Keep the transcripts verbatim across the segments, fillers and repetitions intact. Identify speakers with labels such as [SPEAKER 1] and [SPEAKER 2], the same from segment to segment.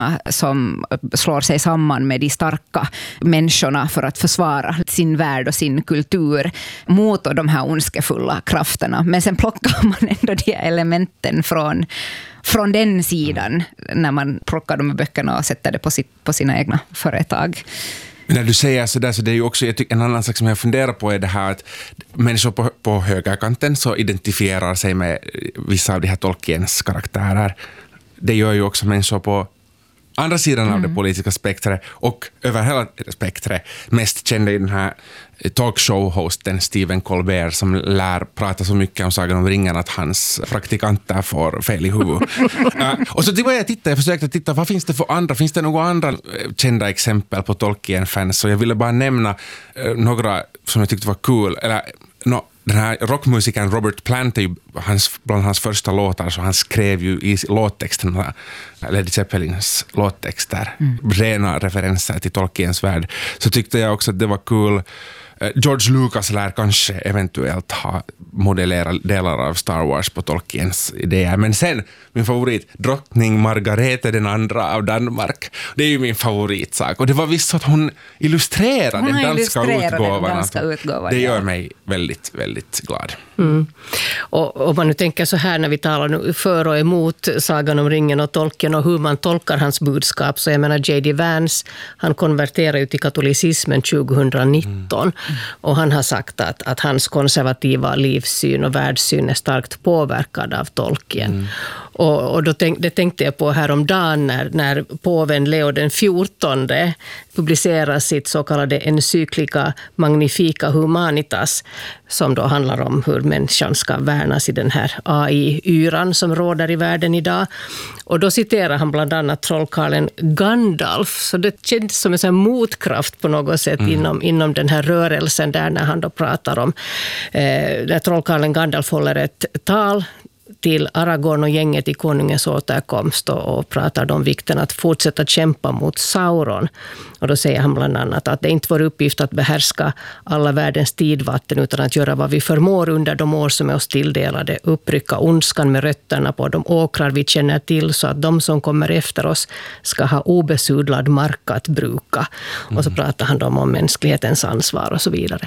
[SPEAKER 1] som slår sig samman med de starka människorna för att försvara sin värld och sin kultur mot de här ondskefulla krafterna. Men sen plockar man ändå de elementen från, från den sidan när man plockar de här böckerna och sätter det på, sitt, på sina egna företag.
[SPEAKER 2] När du säger så där, så det är ju också, jag tycker, en annan sak som jag funderar på är det här att människor på, på högerkanten så identifierar sig med vissa av de här Tolkiens karaktärer. Det gör ju också människor på andra sidan mm. av det politiska spektret och över hela spektret. Mest kände i den här talkshow-hosten Stephen Colbert som lär prata så mycket om Sagan om ringen att hans praktikanter får fel i huvudet. uh, och så började jag titta, jag försökte titta, vad finns det för andra? Finns det några andra kända exempel på Tolkien-fans? Så jag ville bara nämna uh, några som jag tyckte var cool. Eller, no, den här rockmusikern Robert Plant är ju hans, bland hans första låtar, så han skrev ju i låttexten Led Zeppelins låttexter, mm. rena referenser till Tolkiens värld. Så tyckte jag också att det var cool. George Lucas lär kanske eventuellt ha modellerat delar av Star Wars på Tolkiens idéer. Men sen, min favorit, drottning Margarete den andra av Danmark. Det är ju min favoritsak. Och det var visst så att hon illustrerade
[SPEAKER 1] hon
[SPEAKER 2] den danska utgåvan.
[SPEAKER 1] Den danska utgåvan.
[SPEAKER 2] Det gör mig väldigt, väldigt glad.
[SPEAKER 3] Mm. Och om man nu tänker så här när vi talar nu för och emot Sagan om ringen och Tolkien och hur man tolkar hans budskap, så jag menar J D Vance, han konverterade ju till katolicismen tjugonitton mm. och han har sagt att, att hans konservativa livssyn och världssyn är starkt påverkad av Tolkien. Mm. Och, och då tänk, det tänkte jag på häromdagen när, när påven Leo den fjortonde publicerar sitt så kallade encyklika Magnifica Humanitas, som då handlar om hur människan ska värnas i den här A I-yran som råder i världen idag. Och då citerar han bland annat trollkarlen Gandalf, så det känns som en sån motkraft på något sätt mm. inom, inom den här rörelsen där när han då pratar om eh, där trollkarlen Gandalf håller ett tal till Aragorn och gänget i konungens återkomst och, och pratar om vikten att fortsätta kämpa mot Sauron. Och då säger han bland annat att det är inte vår uppgift att behärska alla världens tidvatten utan att göra vad vi förmår under de år som är oss tilldelade, upprycka ondskan med rötterna på de åkrar vi känner till så att de som kommer efter oss ska ha obesudlad mark att bruka. Mm. Och så pratar han om, om mänsklighetens ansvar och så vidare.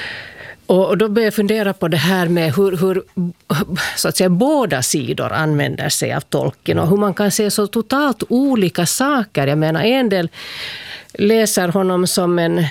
[SPEAKER 3] Och då börjar jag fundera på det här med hur, hur så att säga, båda sidor använder sig av Tolkien och hur man kan se så totalt olika saker. Jag menar, en del läser honom som en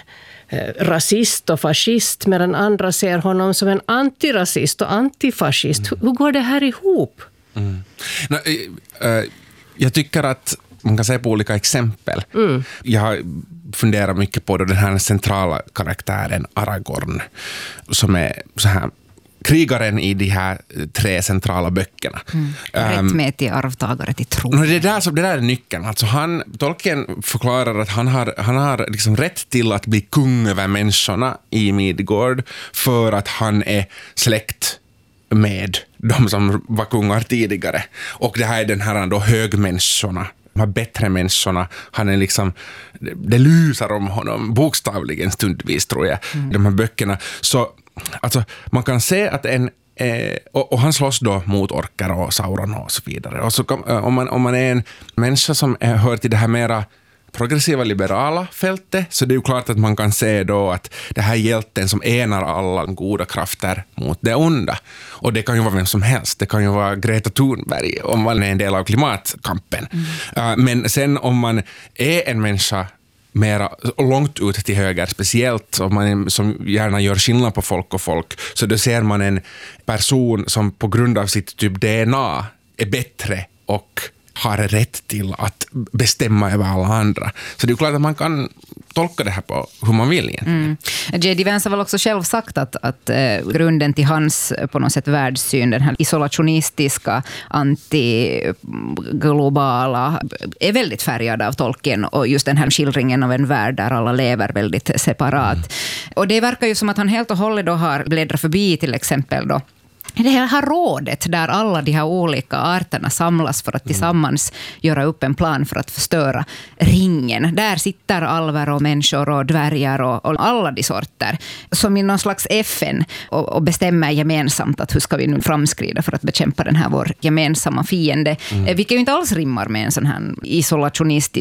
[SPEAKER 3] rasist och fascist, medan andra ser honom som en antirasist och antifascist. Mm. Hur går det här ihop?
[SPEAKER 2] Mm. No, äh, jag tycker att man kan säga på olika exempel. Mm. Jag har funderat mycket på då den här centrala karaktären Aragorn, som är så här krigaren i de här tre centrala böckerna.
[SPEAKER 1] Mm. Rättmätig arvtagare till tron.
[SPEAKER 2] No, det, där, det där är nyckeln. Alltså han, Tolkien förklarar att han har, han har liksom rätt till att bli kung över människorna i Midgård för att han är släkt med de som var kungar tidigare. Och det här är den här då högmänniskorna, de här bättre människorna. Han är liksom, det lusar om honom bokstavligen stundvis, tror jag, mm. de här böckerna. Så alltså, man kan se att en eh, och, och han slåss då mot orker och Sauron och så vidare. Och så om man, om man är en människa som är, hör till det här mera progressiva liberala fältet, så det är ju klart att man kan se då att det här är hjälten som enar alla goda krafter mot det onda. Och det kan ju vara vem som helst. Det kan ju vara Greta Thunberg om man är en del av klimatkampen. Mm. Uh, men sen om man är en människa mera långt ut till höger, speciellt om man som gärna gör skillnad på folk och folk, så då ser man en person som på grund av sitt typ D N A är bättre och har rätt till att bestämma över alla andra. Så det är klart att man kan tolka det här på hur man vill egentligen. Mm.
[SPEAKER 1] J D Vance har väl också själv sagt att, att eh, grunden till hans på något sätt världssyn, den här isolationistiska, antiglobala, är väldigt färgad av Tolkien och just den här skildringen av en värld där alla lever väldigt separat. Mm. Och det verkar ju som att han helt och hållet då har bläddrat förbi till exempel då det här rådet där alla de här olika arterna samlas för att tillsammans göra upp en plan för att förstöra ringen. Där sitter alver och människor och dvärgar och, och alla de sorter som i någon slags F N och, och bestämmer gemensamt att hur ska vi nu framskrida för att bekämpa den här vår gemensamma fiende. Mm. Vilket ju inte alls rimmar med en sån här isolationistisk